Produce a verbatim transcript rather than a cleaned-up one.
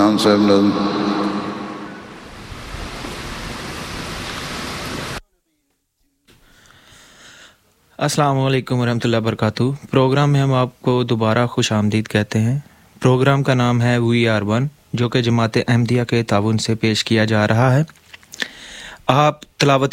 Adnan Sahib Nazm. अस्सलाम वालेकुम रहमतुल्लाहि बरकातहू। प्रोग्राम में हम आपको दोबारा खुश आमदीद कहते हैं। प्रोग्राम का नाम है वी आर वन, जो कि जमात अहमदिया के ताउन से पेश किया जा रहा है। आप तिलावत